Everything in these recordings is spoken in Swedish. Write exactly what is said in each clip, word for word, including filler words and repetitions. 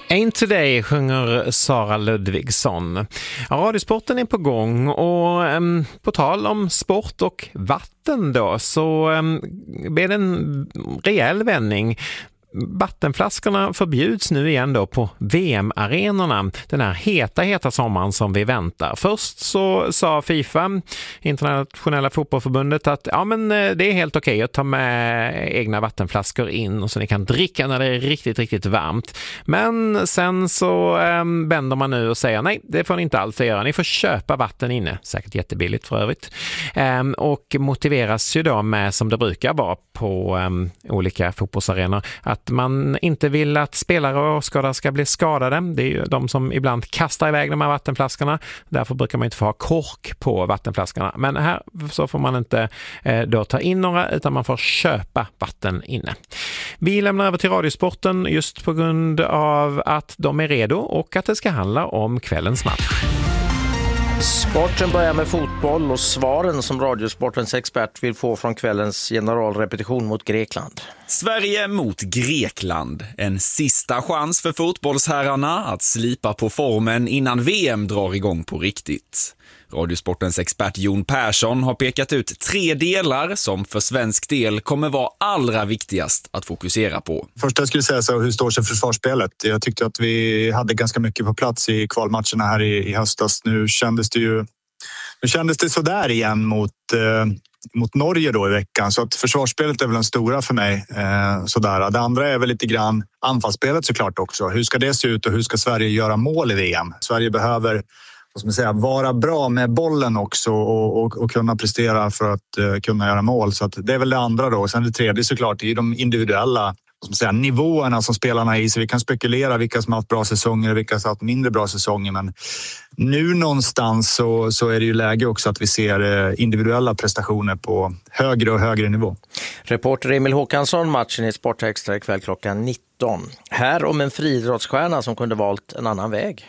Ain't Today sjunger Sara Ludvigsson. Radiosporten är på gång och um, på tal om sport och vatten då så um, blir det en rejäl vändning. Vattenflaskorna förbjuds nu igen då på V M-arenorna den här heta, heta sommaren som vi väntar. Först så sa FIFA, internationella fotbollförbundet, att ja, men det är helt okej att ta med egna vattenflaskor in och så ni kan dricka när det är riktigt, riktigt varmt. Men sen så ähm, vänder man nu och säger nej, det får ni inte alls göra. Ni får köpa vatten inne, säkert jättebilligt för övrigt. Ähm, och motiveras ju då med, som det brukar vara på ähm, olika fotbollsarenor, att att man inte vill att spelare och skadade ska bli skadade. Det är ju de som ibland kastar iväg de här vattenflaskorna. Därför brukar man inte få ha kork på vattenflaskorna. Men här så får man inte eh, då ta in några utan man får köpa vatten inne. Vi lämnar över till Radiosporten just på grund av att de är redo och att det ska handla om kvällens match. Sporten börjar med fotboll och svaren som Radiosportens expert vill få från kvällens generalrepetition mot Grekland. Sverige mot Grekland. En sista chans för fotbollsherrarna att slipa på formen innan V M drar igång på riktigt. Radiosportens expert Jon Persson har pekat ut tre delar som för svensk del kommer vara allra viktigast att fokusera på. Först jag skulle säga så, hur står sig försvarsspelet? Jag tyckte att vi hade ganska mycket på plats i kvalmatcherna här i, i höstas. Nu kändes det ju nu kändes det så där igen mot, eh, mot Norge då i veckan. Så att försvarsspelet är väl den stora för mig. Eh, sådär. Det andra är väl lite grann anfallsspelet såklart också. Hur ska det se ut och hur ska Sverige göra mål i V M? Sverige behöver vad ska man säga, vara bra med bollen också och, och, och kunna prestera för att uh, kunna göra mål. Så att det är väl det andra då. Sen det tredje såklart är de individuella vad ska man säga, nivåerna som spelarna är i. Så vi kan spekulera vilka som har haft bra säsonger och vilka som har haft mindre bra säsonger. Men nu någonstans så, så är det ju läge också att vi ser uh, individuella prestationer på högre och högre nivå. Reporter Emil Håkansson, matchen i Sportextra ikväll klockan nitton. Här om en friidrottsstjärna som kunde valt en annan väg.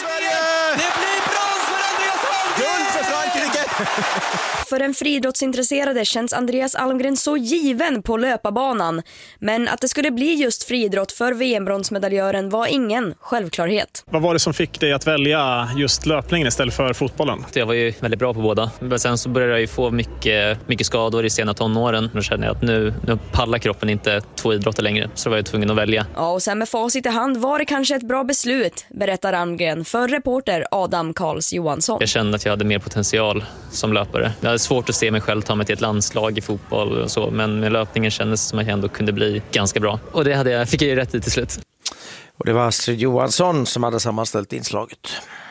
För en friidrottsintresserade känns Andreas Almgren så given på löparbanan. Men att det skulle bli just friidrott för V M-bronsmedaljören var ingen självklarhet. Vad var det som fick dig att välja just löpningen istället för fotbollen? Jag var ju väldigt bra på båda. Men sen så började jag ju få mycket, mycket skador i sena tonåren. Då kände jag att nu, nu pallar kroppen inte två idrotter längre. Så var jag tvungen att välja. Ja, och sen med facit i hand var det kanske ett bra beslut, berättar Almgren för reporter Adam Karls Johansson. Jag kände att jag hade mer potential som löpare. Jag hade svårt att se mig själv ta mig till ett landslag i fotboll och så, men med löpningen kändes som att jag ändå kunde bli ganska bra. Och det hade jag, fick jag ju rätt i till slut. Och det var Astrid Johansson som hade sammanställt inslaget.